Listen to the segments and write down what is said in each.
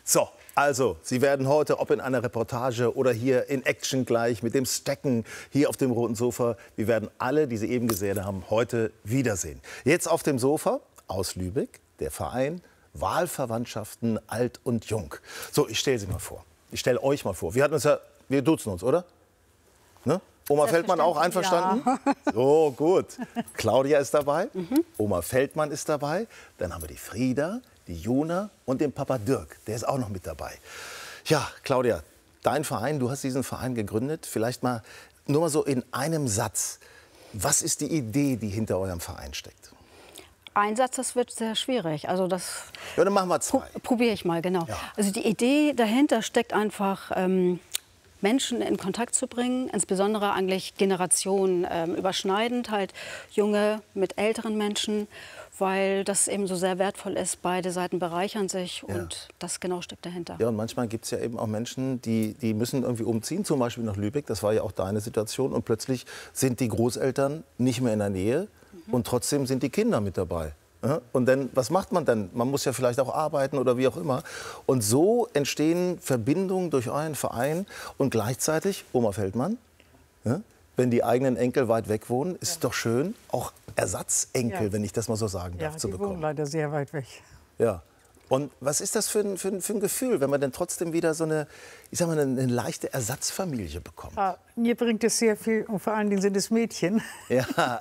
So, also, Sie werden heute, ob in einer Reportage oder hier in Action gleich mit dem Stecken hier auf dem roten Sofa, wir werden alle, die Sie eben gesehen haben, heute wiedersehen. Jetzt auf dem Sofa aus Lübeck, der Verein Wahlverwandtschaften Alt und Jung. So, ich stelle Sie mal vor. Ich stelle euch mal vor. Wir duzen uns, oder? Ne? Oma Feldmann auch einverstanden? Ja. So, gut. Claudia ist dabei, Oma Feldmann ist dabei, dann haben wir die Frieda, die Jona und den Papa Dirk, der ist auch noch mit dabei. Ja, Claudia, dein Verein, du hast diesen Verein gegründet. Vielleicht mal, nur mal so in einem Satz. Was ist die Idee, die hinter eurem Verein steckt? Ein Satz, das wird sehr schwierig. Also das ja, dann machen wir zwei. Probiere ich mal, genau. Ja. Also die Idee dahinter steckt einfach, Menschen in Kontakt zu bringen, insbesondere eigentlich Generationen überschneidend, halt Junge mit älteren Menschen, weil das eben so sehr wertvoll ist. Beide Seiten bereichern sich und das genau steckt dahinter. Ja, und manchmal gibt es ja eben auch Menschen, die müssen irgendwie umziehen, zum Beispiel nach Lübeck, das war ja auch deine Situation, und plötzlich sind die Großeltern nicht mehr in der Nähe und trotzdem sind die Kinder mit dabei. Ja, und dann, was macht man dann? Man muss ja vielleicht auch arbeiten oder wie auch immer. Und so entstehen Verbindungen durch euren Verein und gleichzeitig, Oma Feldmann, ja, wenn die eigenen Enkel weit weg wohnen, ist es doch schön, auch Ersatzenkel, wenn ich das mal so sagen darf, zu bekommen. Die wohnen leider sehr weit weg. Ja. Und was ist das für ein Gefühl, wenn man dann trotzdem wieder so eine, ich sag mal, eine leichte Ersatzfamilie bekommt? Ja, mir bringt es sehr viel, und vor allen Dingen sind es Mädchen. Ja.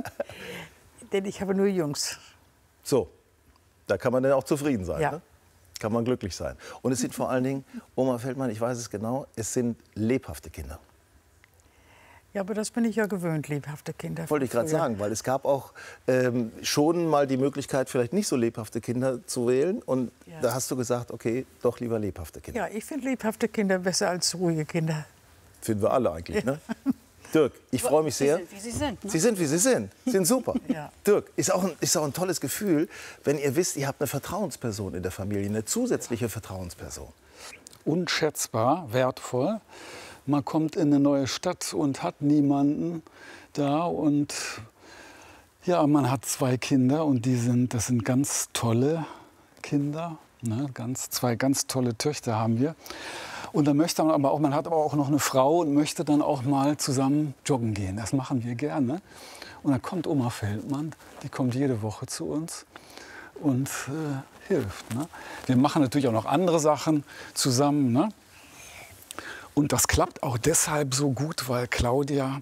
Denn ich habe nur Jungs. So, da kann man dann auch zufrieden sein, ja. Ne? Kann man glücklich sein. Und es sind vor allen Dingen, Oma Feldmann, ich weiß es genau, es sind lebhafte Kinder. Ja, aber das bin ich ja gewöhnt, lebhafte Kinder. Wollte ich gerade sagen, weil es gab auch schon mal die Möglichkeit, vielleicht nicht so lebhafte Kinder zu wählen. Und da hast du gesagt, okay, doch lieber lebhafte Kinder. Ja, ich finde lebhafte Kinder besser als ruhige Kinder. Finden wir alle eigentlich, ne? Dirk, ich freue mich sehr. Sie sind, wie Sie sind. Ne? Sie sind, wie Sie sind. Sie sind super. Ja. Dirk, ist auch ein tolles Gefühl, wenn ihr wisst, ihr habt eine Vertrauensperson in der Familie, eine zusätzliche Vertrauensperson. Unschätzbar wertvoll. Man kommt in eine neue Stadt und hat niemanden da. Und ja, man hat zwei Kinder und das sind ganz tolle Kinder. Ne? Zwei ganz tolle Töchter haben wir. Und dann möchte man man hat aber auch noch eine Frau und möchte dann auch mal zusammen joggen gehen. Das machen wir gerne. Und dann kommt Oma Feldmann, die kommt jede Woche zu uns und hilft. Ne? Wir machen natürlich auch noch andere Sachen zusammen. Ne? Und das klappt auch deshalb so gut, weil Claudia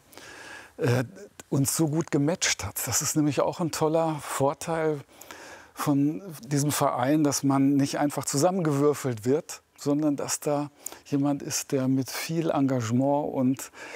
uns so gut gematcht hat. Das ist nämlich auch ein toller Vorteil von diesem Verein, dass man nicht einfach zusammengewürfelt wird, sondern dass da jemand ist, der mit viel Engagement und